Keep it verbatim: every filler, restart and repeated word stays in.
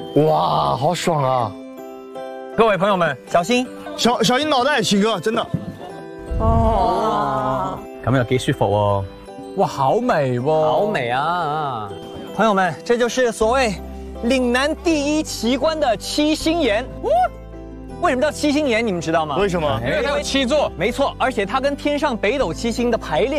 哇，好爽啊！ 各位朋友们，小心， 小小心脑袋，喜哥，真的。 哦，咁又幾舒服喎！哇，好美喎！ 好美啊！朋友们，这就是所谓岭南第一奇观的七星岩。为什么叫七星岩？你们知道吗？ 为什么？ 因为它有七座。 没错，而且它跟天上北斗七星的排列